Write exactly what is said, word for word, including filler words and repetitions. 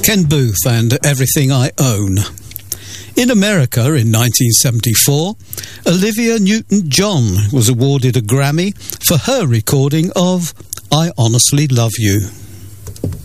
Ken Booth and Everything I Own. In America in nineteen seventy-four, Olivia Newton-John was awarded a Grammy for her recording of I Honestly Love You.